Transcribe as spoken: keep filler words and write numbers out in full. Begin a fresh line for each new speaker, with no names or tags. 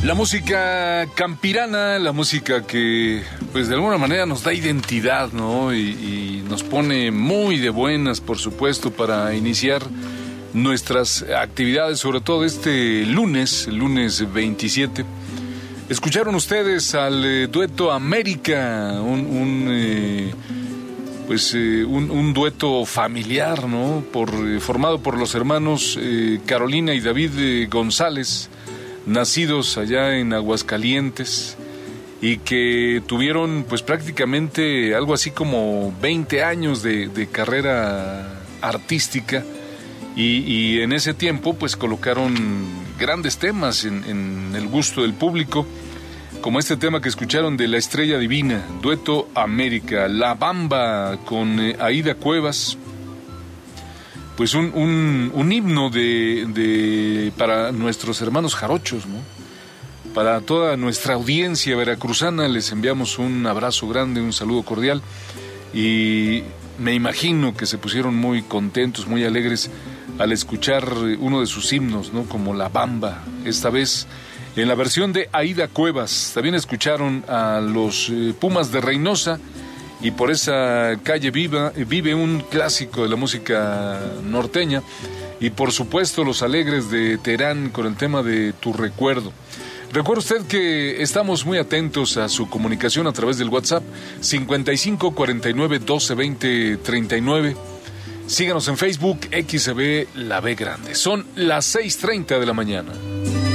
La música campirana, la música que pues de alguna manera nos da identidad, ¿no? Y, y nos pone muy de buenas, por supuesto, para iniciar nuestras actividades, sobre todo este lunes, el lunes veintisiete. Escucharon ustedes al eh, dueto América, un, un eh, pues eh, un, un dueto familiar, ¿no? Por, eh, formado por los hermanos eh, Carolina y David eh, González, nacidos allá en Aguascalientes, y que tuvieron pues prácticamente algo así como veinte años de, de carrera artística, y, y en ese tiempo pues colocaron grandes temas en, en el gusto del público, como este tema que escucharon de La Estrella Divina, dueto América. La Bamba con eh, Aida Cuevas, pues un, un, un himno de, de para nuestros hermanos jarochos, ¿no? Para toda nuestra audiencia veracruzana les enviamos un abrazo grande, un saludo cordial, y me imagino que se pusieron muy contentos, muy alegres al escuchar uno de sus himnos, ¿no? Como La Bamba, esta vez en la versión de Aida Cuevas. También escucharon a los eh, Pumas de Reynosa, y por esa calle viva, vive un clásico de la música norteña, y por supuesto los Alegres de Terán con el tema de Tu Recuerdo. Recuerde usted que estamos muy atentos a su comunicación a través del WhatsApp cincuenta y cinco cuarenta y nueve doce veinte treinta y nueve. Síganos en Facebook, X B La B Grande. Son las seis treinta de la mañana.